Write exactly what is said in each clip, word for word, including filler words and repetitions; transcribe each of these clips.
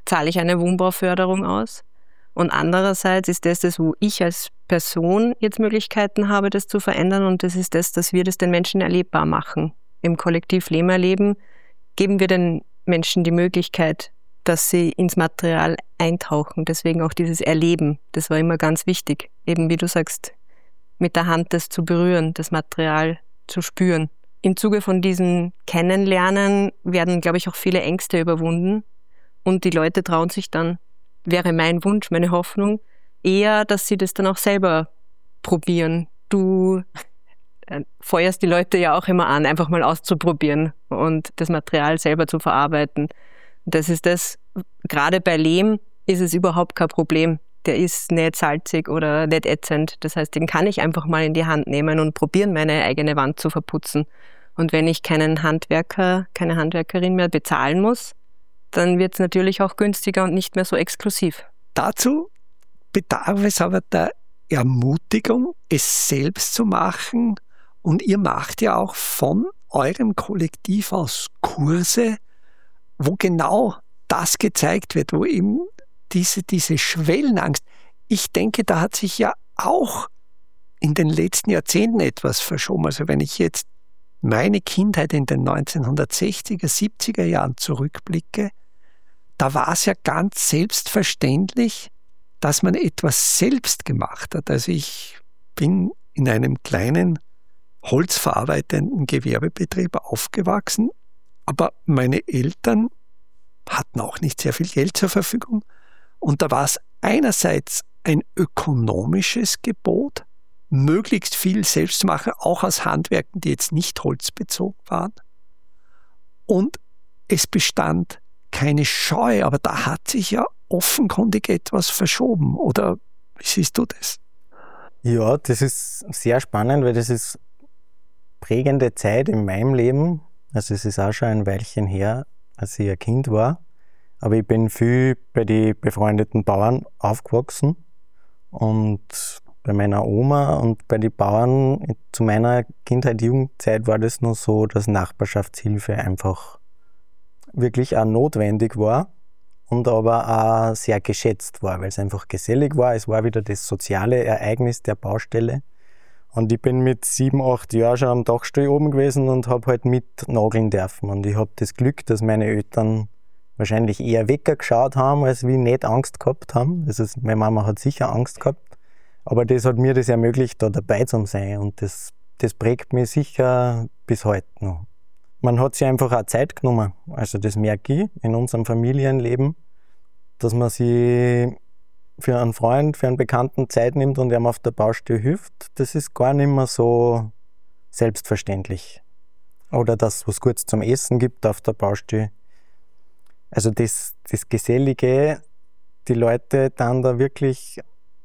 zahle ich eine Wohnbauförderung aus. Und andererseits ist das das, wo ich als Person jetzt Möglichkeiten habe, das zu verändern. Und das ist das, dass wir das den Menschen erlebbar machen. Im Kollektiv-Lehm erleben geben wir den Menschen die Möglichkeit, dass sie ins Material eintauchen. Deswegen auch dieses Erleben, das war immer ganz wichtig. Eben wie du sagst, mit der Hand das zu berühren, das Material zu spüren. Im Zuge von diesem Kennenlernen werden, glaube ich, auch viele Ängste überwunden. Und die Leute trauen sich dann, wäre mein Wunsch, meine Hoffnung, eher, dass sie das dann auch selber probieren. Du äh, feuerst die Leute ja auch immer an, einfach mal auszuprobieren und das Material selber zu verarbeiten. Das ist das, gerade bei Lehm ist es überhaupt kein Problem. Der ist nicht salzig oder nicht ätzend. Das heißt, den kann ich einfach mal in die Hand nehmen und probieren, meine eigene Wand zu verputzen. Und wenn ich keinen Handwerker, keine Handwerkerin mehr bezahlen muss, dann wird es natürlich auch günstiger und nicht mehr so exklusiv. Dazu bedarf es aber der Ermutigung, es selbst zu machen. Und ihr macht ja auch von eurem Kollektiv aus Kurse, wo genau das gezeigt wird, wo eben diese, diese Schwellenangst, ich denke, da hat sich ja auch in den letzten Jahrzehnten etwas verschoben. Also wenn ich jetzt meine Kindheit in den neunzehnhundertsechziger, siebziger Jahren zurückblicke, da war es ja ganz selbstverständlich, dass man etwas selbst gemacht hat. Also ich bin in einem kleinen holzverarbeitenden Gewerbebetrieb aufgewachsen, aber meine Eltern hatten auch nicht sehr viel Geld zur Verfügung. Und da war es einerseits ein ökonomisches Gebot, möglichst viel selbst zu machen, auch aus Handwerken, die jetzt nicht holzbezogen waren. Und es bestand keine Scheu, aber da hat sich ja offenkundig etwas verschoben. Oder wie siehst du das? Ja, das ist sehr spannend, weil das ist prägende Zeit in meinem Leben. Also es ist auch schon ein Weilchen her, als ich ein Kind war. Aber ich bin viel bei den befreundeten Bauern aufgewachsen und bei meiner Oma und bei den Bauern zu meiner Kindheit, Jugendzeit war das noch so, dass Nachbarschaftshilfe einfach wirklich auch notwendig war und aber auch sehr geschätzt war, weil es einfach gesellig war. Es war wieder das soziale Ereignis der Baustelle. Und ich bin mit sieben, acht Jahren schon am Dachstuhl oben gewesen und habe halt mit nageln dürfen. Und ich habe das Glück, dass meine Eltern wahrscheinlich eher weggeschaut haben, als wie nicht Angst gehabt haben. Also meine Mama hat sicher Angst gehabt. Aber das hat mir das ermöglicht, da dabei zu sein. Und das, das prägt mich sicher bis heute noch. Man hat sich einfach auch Zeit genommen. Also das merke ich in unserem Familienleben, dass man sich für einen Freund, für einen Bekannten Zeit nimmt und ihm auf der Baustelle hilft. Das ist gar nicht mehr so selbstverständlich. Oder dass es was Gutes zum Essen gibt auf der Baustelle. Also das, das Gesellige, die Leute dann da wirklich,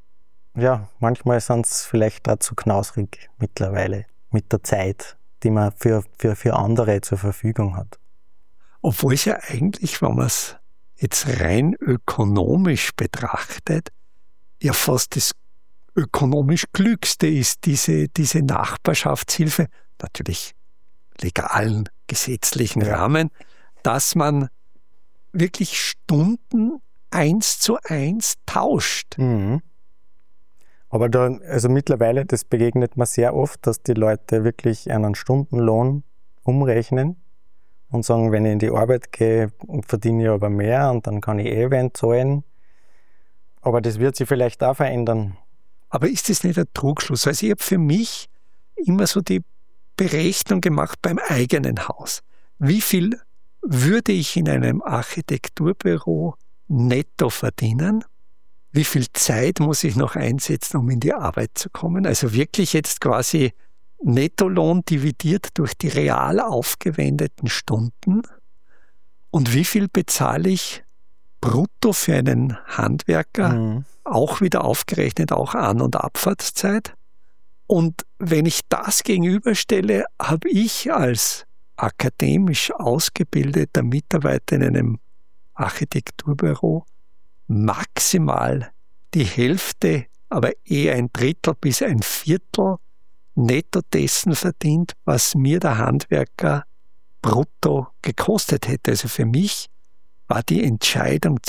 ja, manchmal sind es vielleicht auch zu knausrig mittlerweile mit der Zeit, die man für, für, für andere zur Verfügung hat. Obwohl es ja eigentlich, wenn man es jetzt rein ökonomisch betrachtet, ja fast das ökonomisch Klügste ist, diese, diese Nachbarschaftshilfe, natürlich legalen, gesetzlichen Rahmen, dass man wirklich Stunden eins zu eins tauscht. Mhm. Aber da, also mittlerweile, das begegnet mir sehr oft, dass die Leute wirklich einen Stundenlohn umrechnen und sagen, wenn ich in die Arbeit gehe, verdiene ich aber mehr und dann kann ich eh wen zahlen. Aber das wird sich vielleicht auch verändern. Aber ist das nicht ein Trugschluss? Also ich habe für mich immer so die Berechnung gemacht beim eigenen Haus. Wie viel würde ich in einem Architekturbüro netto verdienen? Wie viel Zeit muss ich noch einsetzen, um in die Arbeit zu kommen? Also wirklich jetzt quasi Nettolohn dividiert durch die real aufgewendeten Stunden. Und wie viel bezahle ich brutto für einen Handwerker? Mhm. Auch wieder aufgerechnet, auch An- und Abfahrtszeit. Und wenn ich das gegenüberstelle, habe ich als akademisch ausgebildeter Mitarbeiter in einem Architekturbüro maximal die Hälfte, aber eher ein Drittel bis ein Viertel netto dessen verdient, was mir der Handwerker brutto gekostet hätte. Also für mich war die Entscheidung